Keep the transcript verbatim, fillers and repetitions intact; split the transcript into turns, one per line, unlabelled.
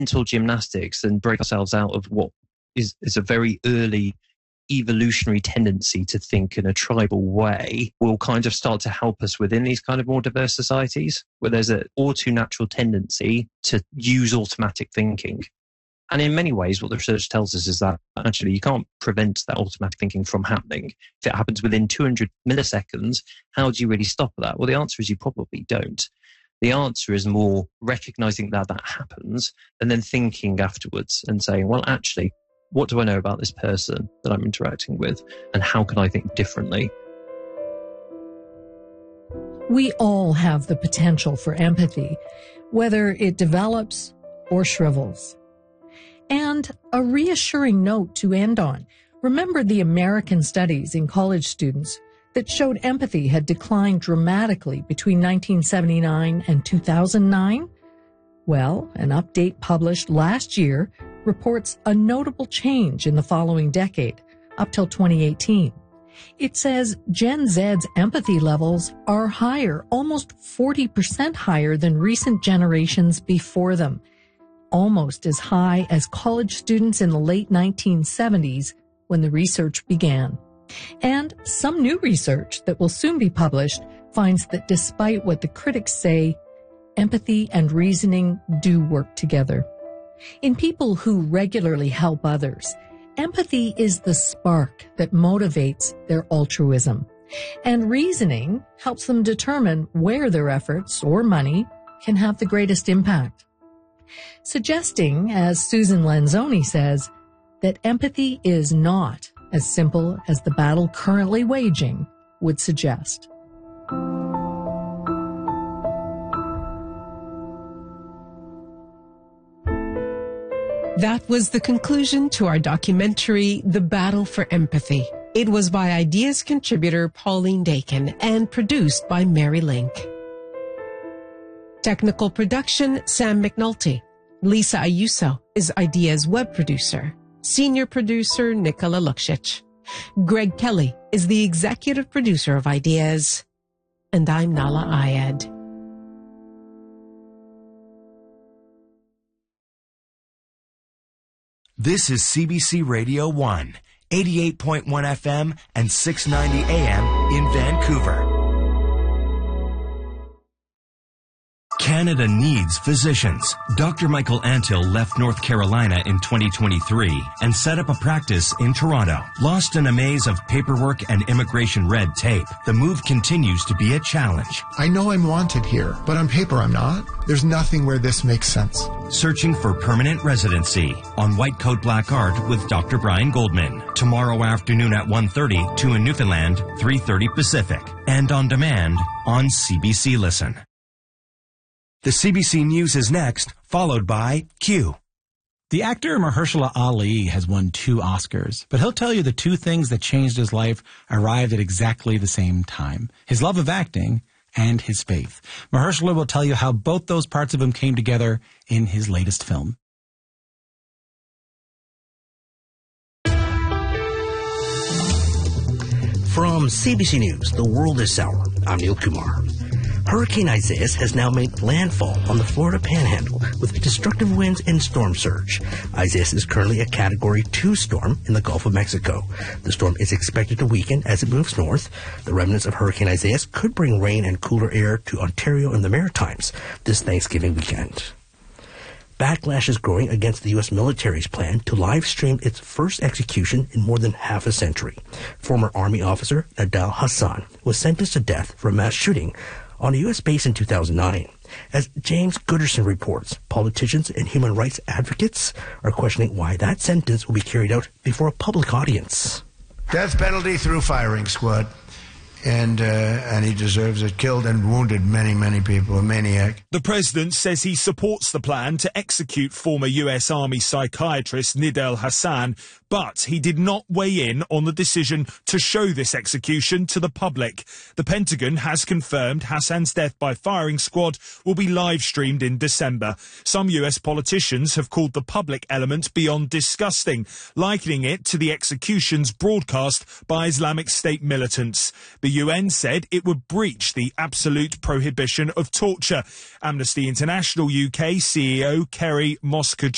mental gymnastics and break ourselves out of what is, is a very early evolutionary tendency to think in a tribal way will kind of start to help us within these kind of more diverse societies where there's an all too natural tendency to use automatic thinking. And in many ways, what the research tells us is that actually you can't prevent that automatic thinking from happening. If it happens within two hundred milliseconds, how do you really stop that? Well, the answer is you probably don't. The answer is more recognizing that that happens and then thinking afterwards and saying, well, actually, what do I know about this person that I'm interacting with? And how can I think differently?
We all have the potential for empathy, whether it develops or shrivels. And a reassuring note to end on. Remember the American studies in college students that showed empathy had declined dramatically between nineteen seventy-nine and two thousand nine? Well, an update published last year reports a notable change in the following decade, up till twenty eighteen. It says Gen Z's empathy levels are higher, almost forty percent higher than recent generations before them, almost as high as college students in the late nineteen seventies when the research began. And some new research that will soon be published finds that despite what the critics say, empathy and reasoning do work together. In people who regularly help others, empathy is the spark that motivates their altruism. And reasoning helps them determine where their efforts or money can have the greatest impact. Suggesting, as Susan Lanzoni says, that empathy is not as simple as the battle currently waging would suggest.
That was the conclusion to our documentary, The Battle for Empathy. It was by Ideas contributor Pauline Dakin and produced by Mary Link. Technical production, Sam McNulty. Lisa Ayuso is Ideas web producer. Senior producer, Nicola Luksic. Greg Kelly is the executive producer of Ideas. And I'm Nala Ayed.
This is C B C Radio one, eighty-eight point one F M and six ninety A M in Vancouver. Canada needs physicians. Doctor Michael Antill left North Carolina in twenty twenty-three and set up a practice in Toronto. Lost in a maze of paperwork and immigration red tape, the move continues to be a challenge.
I know I'm wanted here, but on paper I'm not. There's nothing where this makes sense.
Searching for permanent residency on White Coat Black Art with Doctor Brian Goldman. Tomorrow afternoon at one thirty, two in Newfoundland, three thirty Pacific. And on demand on C B C Listen. The C B C News is next, followed by Q.
The actor Mahershala Ali has won two Oscars, but he'll tell you the two things that changed his life arrived at exactly the same time. His love of acting and his faith. Mahershala will tell you how both those parts of him came together in his latest film.
From C B C News, The World is Sour, I'm Neil Kumar. Hurricane Isaias has now made landfall on the Florida Panhandle with destructive winds and storm surge. Isaias is currently a Category two storm in the Gulf of Mexico. The storm is expected to weaken as it moves north. The remnants of Hurricane Isaias could bring rain and cooler air to Ontario and the Maritimes this Thanksgiving weekend. Backlash is growing against the U S military's plan to live stream its first execution in more than half a century. Former Army officer Nidal Hasan was sentenced to death for a mass shooting on a U S base in two thousand nine. As James Gooderson reports, politicians and human rights advocates are questioning why that sentence will be carried out before a public audience.
Death penalty through firing squad. And uh, and he deserves it. Killed and wounded many, many people. A maniac.
The president says he supports the plan to execute former U S Army psychiatrist Nidal Hasan, but he did not weigh in on the decision to show this execution to the public. The Pentagon has confirmed Hasan's death by firing squad will be live-streamed in December. Some U S politicians have called the public element beyond disgusting, likening it to the executions broadcast by Islamic State militants. The U N said it would breach the absolute prohibition of torture. Amnesty International U K C E O Kerry Moscow